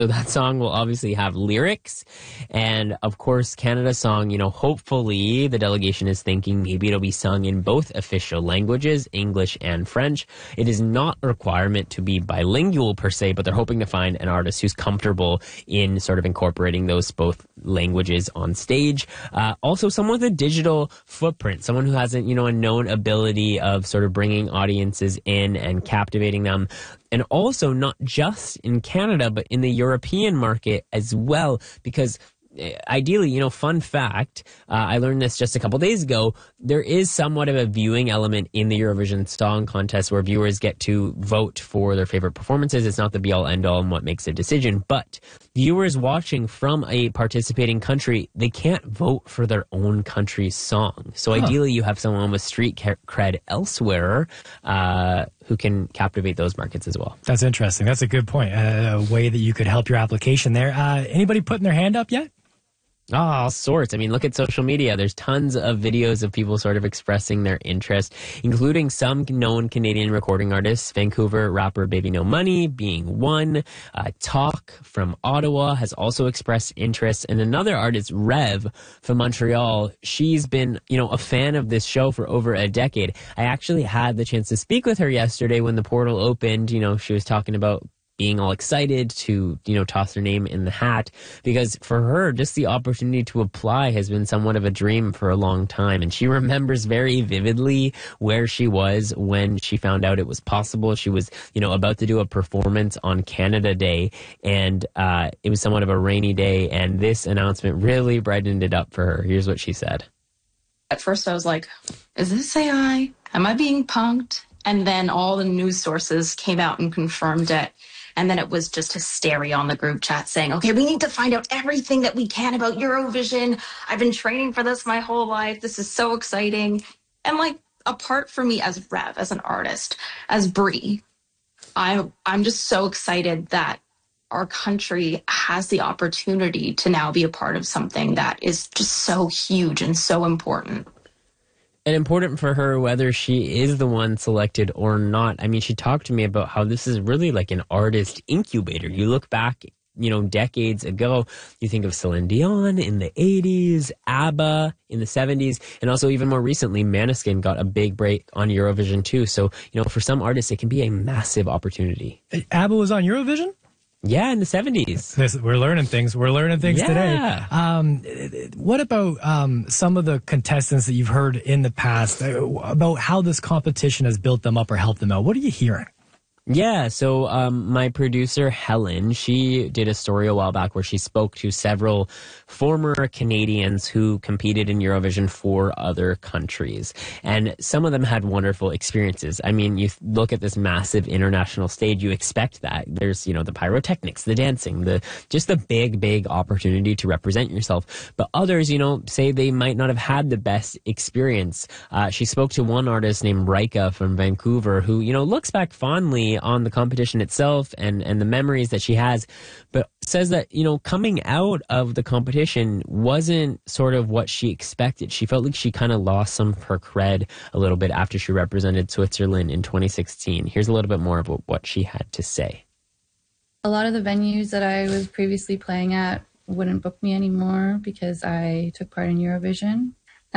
So that song will obviously have lyrics. And of course, Canada's song, hopefully the delegation is thinking maybe it'll be sung in both official languages, English and French. It is not a requirement to be bilingual per se, but they're hoping to find an artist who's comfortable in sort of incorporating those both languages on stage. Also someone with a digital footprint, someone who has a known ability of sort of bringing audiences in and captivating them. And also not just in Canada, but in the European market as well, because ideally, fun fact, I learned this just a couple days ago, there is somewhat of a viewing element in the Eurovision Song Contest where viewers get to vote for their favorite performances. It's not the be-all, end-all and what makes a decision, but viewers watching from a participating country, they can't vote for their own country's song. So ideally, you have someone with street cred elsewhere who can captivate those markets as well. That's interesting. That's a good point. A way that you could help your application there. Anybody putting their hand up yet? Oh, all sorts. I mean, look at social media. There's tons of videos of people sort of expressing their interest, including some known Canadian recording artists. Vancouver rapper Baby No Money being one. Talk from Ottawa has also expressed interest. And another artist, Rev from Montreal, she's been, a fan of this show for over a decade. I actually had the chance to speak with her yesterday when the portal opened. She was talking about being all excited to, toss her name in the hat, because for her, just the opportunity to apply has been somewhat of a dream for a long time. And she remembers very vividly where she was when she found out it was possible. She was, about to do a performance on Canada Day, and it was somewhat of a rainy day, and this announcement really brightened it up for her. Here's what she said. At first I was like, is this AI? Am I being punked? And then all the news sources came out and confirmed it. And then it was just hysteria on the group chat saying, okay, we need to find out everything that we can about Eurovision. I've been training for this my whole life. This is so exciting. And apart from me as Rev, as an artist, as Brie, I'm just so excited that our country has the opportunity to now be a part of something that is just so huge and so important. And important for her whether she is the one selected or not. I mean, she talked to me about how this is really like an artist incubator. You look back, decades ago, you think of Celine Dion in the 80s, ABBA in the 70s, and also even more recently, Måneskin got a big break on Eurovision too. So, for some artists, it can be a massive opportunity. ABBA was on Eurovision? Yeah, in the 70s. We're learning things. We're learning things today. What about some of the contestants that you've heard in the past about how this competition has built them up or helped them out? What are you hearing? Yeah, so my producer, Helen, she did a story a while back where she spoke to several former Canadians who competed in Eurovision for other countries. And some of them had wonderful experiences. I mean, you look at this massive international stage, you expect that. There's, the pyrotechnics, the dancing, just the big opportunity to represent yourself. But others, say they might not have had the best experience. She spoke to one artist named Rika from Vancouver who, looks back fondly on the competition itself and the memories that she has, but says that, coming out of the competition wasn't sort of what she expected. She felt like she kind of lost some of her cred a little bit after she represented Switzerland in 2016. Here's a little bit more about what she had to say. A lot of the venues that I was previously playing at wouldn't book me anymore because I took part in Eurovision.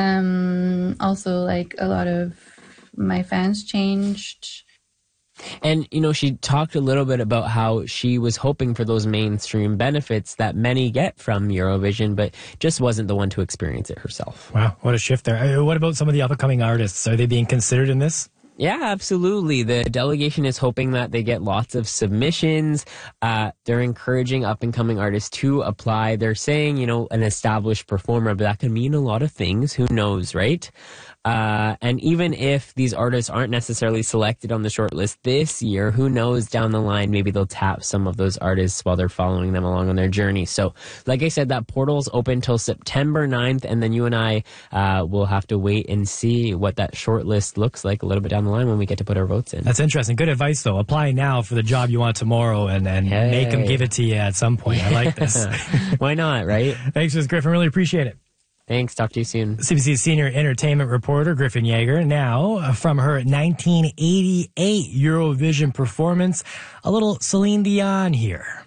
Also, a lot of my fans changed. And, she talked a little bit about how she was hoping for those mainstream benefits that many get from Eurovision, but just wasn't the one to experience it herself. Wow, what a shift there. What about some of the up-and-coming artists? Are they being considered in this? Yeah, absolutely. The delegation is hoping that they get lots of submissions. They're encouraging up-and-coming artists to apply. They're saying, an established performer, but that could mean a lot of things. Who knows, right? And even if these artists aren't necessarily selected on the short list this year, who knows down the line, maybe they'll tap some of those artists while they're following them along on their journey. So, like I said, that portal's open till September 9th, and then you and I will have to wait and see what that short list looks like a little bit down the line when we get to put our votes in. That's interesting. Good advice, though. Apply now for the job you want tomorrow and make them give it to you at some point. I like this. Why not, right? Thanks, Ms. Griffin. Really appreciate it. Thanks. Talk to you soon. CBC's senior entertainment reporter, Griffin Yeager. Now, from her 1988 Eurovision performance, a little Celine Dion here.